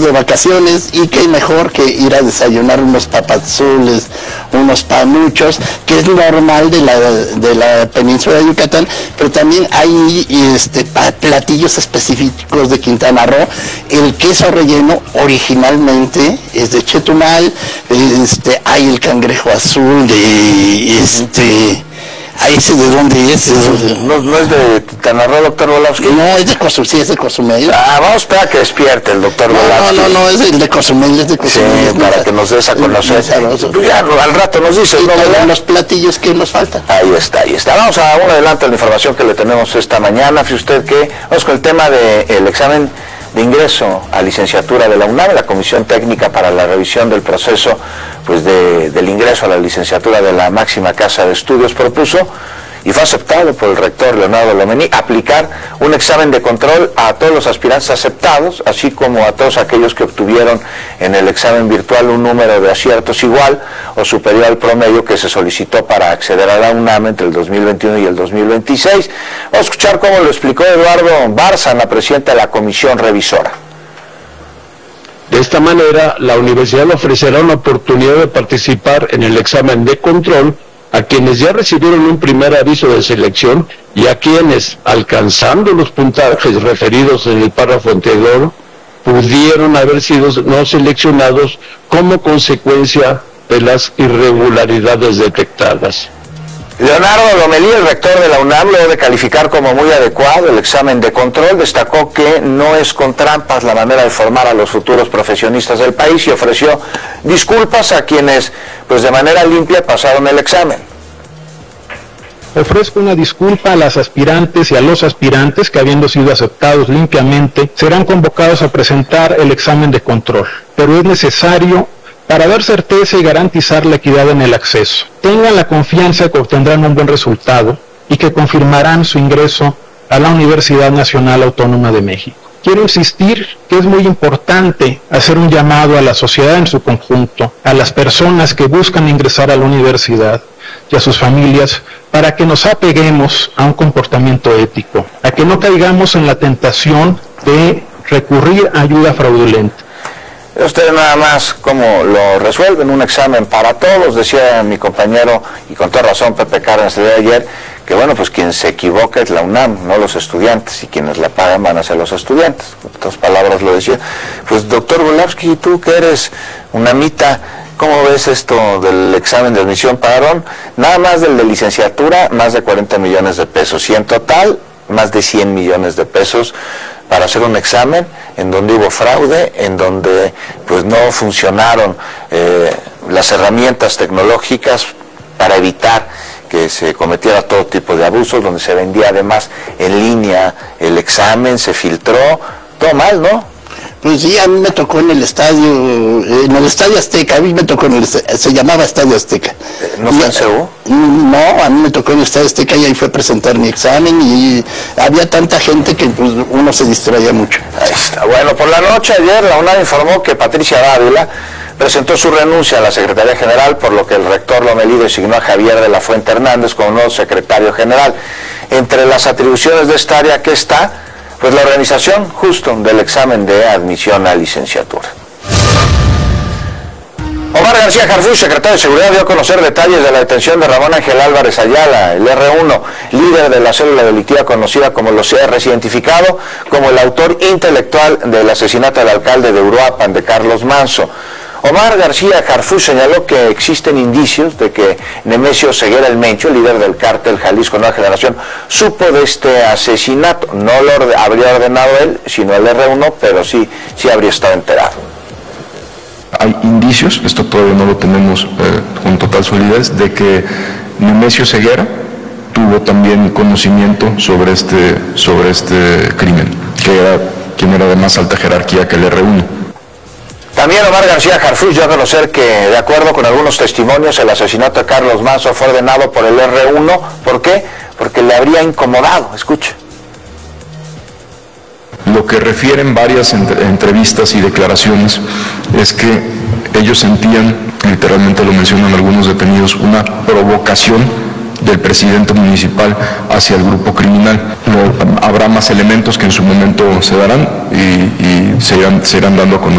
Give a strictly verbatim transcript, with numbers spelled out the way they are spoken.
de vacaciones y qué mejor que ir a desayunar unos papazules, unos panuchos, que es normal de la, de la península de Yucatán, pero también hay este, platillos específicos de Quintana Roo. El queso relleno originalmente es de Chetumal, este, hay el cangrejo azul de este... ¿A ese de dónde es? No, no es de Quintana Roo, doctor Volavsky. No, es de Cozumel, sí, es de Cozumel. Ah, vamos a esperar a que despierte el doctor no, Volavsky. No, no, no, es el de Cozumel, es de Cozumel. Sí, para que nos des a conocer. Tú ya al rato nos dices, ¿no? ¿no? Los platillos que nos faltan. Ahí está, ahí está. Vamos a un adelanto de la información que le tenemos esta mañana. Fíjese usted que vamos con el tema del examen de ingreso a licenciatura de la UNAM. La Comisión Técnica para la Revisión del Proceso pues de, del ingreso a la licenciatura de la máxima casa de estudios propuso y fue aceptado por el rector Leonardo Lomelí aplicar un examen de control a todos los aspirantes aceptados, así como a todos aquellos que obtuvieron en el examen virtual un número de aciertos igual o superior al promedio que se solicitó para acceder a la UNAM entre el dos mil veintiuno y el dos mil veintiséis. Vamos a escuchar cómo lo explicó Eduardo Bárcena, presidente de la Comisión Revisora. De esta manera, la universidad ofrecerá una oportunidad de participar en el examen de control a quienes ya recibieron un primer aviso de selección y a quienes, alcanzando los puntajes referidos en el párrafo anterior, pudieron haber sido no seleccionados como consecuencia de las irregularidades detectadas. Leonardo Lomelí, el rector de la UNAM, luego de calificar como muy adecuado el examen de control, destacó que no es con trampas la manera de formar a los futuros profesionistas del país y ofreció disculpas a quienes, pues de manera limpia, pasaron el examen. Ofrezco una disculpa a las aspirantes y a los aspirantes que, habiendo sido aceptados limpiamente, serán convocados a presentar el examen de control, pero es necesario para dar certeza y garantizar la equidad en el acceso. Tengan la confianza que obtendrán un buen resultado y que confirmarán su ingreso a la Universidad Nacional Autónoma de México. Quiero insistir que es muy importante hacer un llamado a la sociedad en su conjunto, a las personas que buscan ingresar a la universidad y a sus familias, para que nos apeguemos a un comportamiento ético, a que no caigamos en la tentación de recurrir a ayuda fraudulenta. Ustedes nada más cómo lo resuelven, un examen para todos, decía mi compañero, y con toda razón Pepe Cárdenas el día de ayer, que bueno, pues quien se equivoca es la UNAM, no los estudiantes, y quienes la pagan van a ser los estudiantes, con otras palabras lo decía. Pues doctor Volavsky, tú que eres unamita, ¿cómo ves esto del examen de admisión? Pagaron nada más del de licenciatura, más de cuarenta millones de pesos, y en total, más de cien millones de pesos, para hacer un examen en donde hubo fraude, en donde pues no funcionaron eh, las herramientas tecnológicas para evitar que se cometiera todo tipo de abusos, donde se vendía además en línea el examen, se filtró, todo mal, ¿no? Pues sí, a mí me tocó en el estadio, en el Estadio Azteca, a mí me tocó en el, se llamaba Estadio Azteca. ¿No fue en C U? No, a mí me tocó en el Estadio Azteca y ahí fue a presentar mi examen y había tanta gente que pues, uno se distraía mucho. Ahí está. Bueno, por la noche ayer la UNAM informó que Patricia Dávila presentó su renuncia a la Secretaría General, por lo que el rector Lomelí designó a Javier de la Fuente Hernández como nuevo secretario general. Entre las atribuciones de esta área que está, pues la organización justo del examen de admisión a licenciatura. Omar García Harfuch, secretario de Seguridad, dio a conocer detalles de la detención de Ramón Ángel Álvarez Ayala, el erre uno, líder de la célula delictiva conocida como los C Rs, identificado como el autor intelectual del asesinato del alcalde de Uruapan, de Carlos Manso. Omar García Harfuch señaló que existen indicios de que Nemesio Ceguera el Mencho, líder del cártel Jalisco Nueva Generación, supo de este asesinato. No lo orde- habría ordenado él, sino el erre uno, pero sí, sí habría estado enterado. Hay indicios, esto todavía no lo tenemos eh, con total solidez, de que Nemesio Ceguera tuvo también conocimiento sobre este, sobre este crimen, que era quien era de más alta jerarquía que el erre uno. También Omar García Harfuch dio a conocer que, de acuerdo con algunos testimonios, el asesinato de Carlos Manso fue ordenado por el erre uno. ¿Por qué? Porque le habría incomodado. Escuche. Lo que refieren varias entre- entrevistas y declaraciones es que ellos sentían, literalmente lo mencionan algunos detenidos, una provocación del presidente municipal hacia el grupo criminal. No, habrá más elementos que en su momento se darán y, y se irán, se irán dando a conocer.